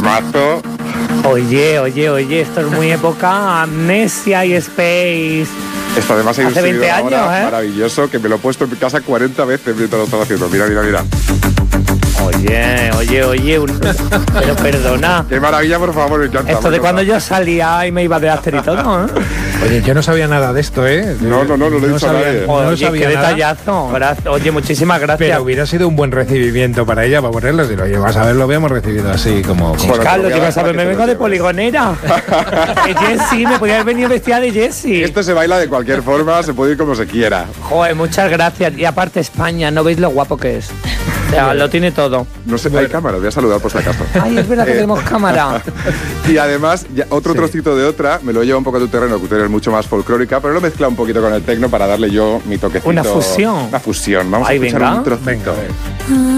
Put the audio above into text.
temazo. Oye, esto es muy época Amnesia y Space. Esto además hay un Hace 20 sonido años, ahora maravilloso que me lo he puesto en mi casa 40 veces mientras lo estaba haciendo. Mira. Oye, pero perdona. Qué maravilla, por favor, me encanta. Esto de cuando yo salía y me iba de after y todo, ¿eh? Oye, yo no sabía nada de esto, ¿eh? No lo he dicho a nadie. Oye, qué detallazo. Oye, muchísimas gracias. Pero hubiera sido un buen recibimiento para ella, para ponerlo. Si lo llevas a ver, lo habíamos recibido así como... Bueno, Carlos, ¿qué vas a ver? Me vengo de poligonera. De Jessie, me podía haber venido vestida de Jessie. Esto se baila de cualquier forma, se puede ir como se quiera. Joder, muchas gracias. Y aparte España, ¿no veis lo guapo que es? O sea, lo tiene todo. No sé, hay cámara, voy a saludar por si acaso. Ay, es verdad que tenemos cámara. Y además, otro trocito de otra, me lo lleva un poco a tu terreno, que tú eres mucho más folclórica, pero lo he mezclado un poquito con el tecno para darle yo mi toquecito. Una fusión. Una fusión. Vamos Ay, a escuchar venga. un trocito. Venga, a ver.